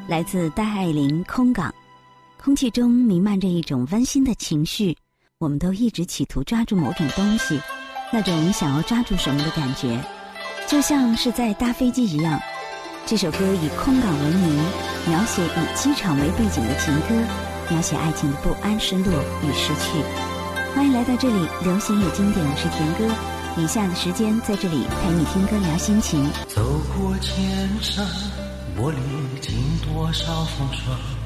来自戴爱玲《空港》，空气中弥漫着一种温馨的情绪，我们都一直企图抓住某种东西，那种想要抓住什么的感觉，就像是在搭飞机一样。这首歌以空港为名，描写以机场为背景的情歌，描写爱情的不安、失落与失去。欢迎来到这里，流行与经典，我是田歌。以下的时间在这里陪你听歌聊心情。 走过千山，我历经多少风霜，